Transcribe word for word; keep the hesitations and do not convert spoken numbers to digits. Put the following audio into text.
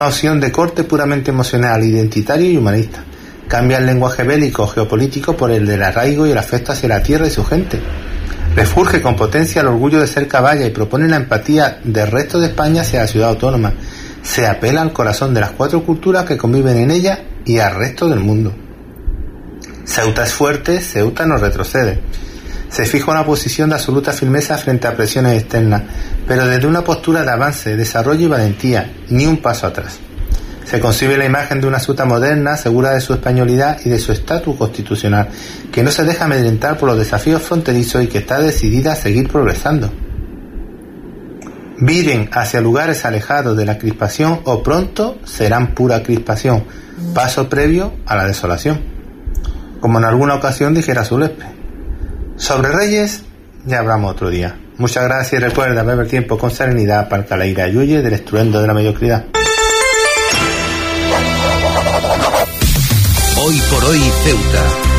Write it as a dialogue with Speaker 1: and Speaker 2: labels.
Speaker 1: una opción de corte puramente emocional, identitario y humanista. Cambia el lenguaje bélico geopolítico por el del arraigo y el afecto hacia la tierra y su gente. Refurge con potencia el orgullo de ser caballa y propone la empatía del resto de España hacia la ciudad autónoma. Se apela al corazón de las cuatro culturas que conviven en ella y al resto del mundo. Ceuta es fuerte, Ceuta no retrocede. Se fija una posición de absoluta firmeza frente a presiones externas, pero desde una postura de avance, desarrollo y valentía, ni un paso atrás. Se concibe la imagen de una Ceuta moderna, segura de su españolidad y de su estatus constitucional, que no se deja amedrentar por los desafíos fronterizos y que está decidida a seguir progresando. Viren hacia lugares alejados de la crispación o pronto serán pura crispación, paso previo a la desolación. Como en alguna ocasión dijera Zulespe. Sobre Reyes ya hablamos otro día. Muchas gracias y recuerda beber tiempo con serenidad para que la ira huye del estruendo de la mediocridad.
Speaker 2: Hoy por hoy Ceuta.